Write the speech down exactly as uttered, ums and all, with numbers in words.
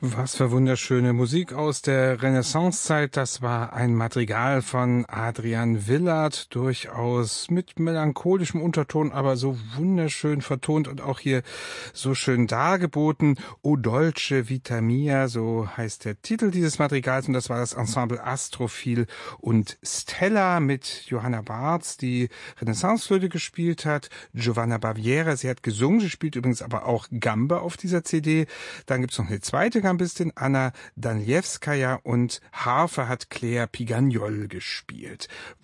Was für wunderschöne Musik aus der Renaissancezeit. Das war ein Madrigal von Adrian Willard, durchaus mit melancholischem Unterton, aber so wunderschön vertont und auch hier so schön dargeboten. O dolce vita mia, so heißt der Titel dieses Madrigals, und das war das Ensemble Astrophil und Stella mit Johanna Barz, die Renaissanceflöte gespielt hat, Giovanna Baviera, sie hat gesungen, sie spielt übrigens aber auch Gamba auf dieser C D. Dann gibt's noch eine zweite Gambistin, Anna Danilewskaja, und Harfe hat Claire Pigagnol gespielt.